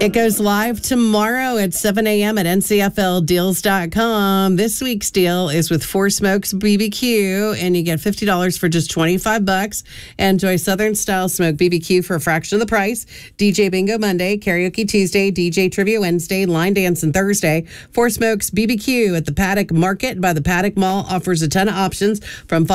It goes live tomorrow at 7 a.m. at ncfldeals.com. This week's deal is with Four Smokes BBQ, and you get $50 for just $25. Enjoy Southern style smoked BBQ for a fraction of the price. DJ Bingo Monday, Karaoke Tuesday, DJ Trivia Wednesday, Line Dancing Thursday. Four Smokes BBQ at the Paddock Market by the Paddock Mall offers a ton of options from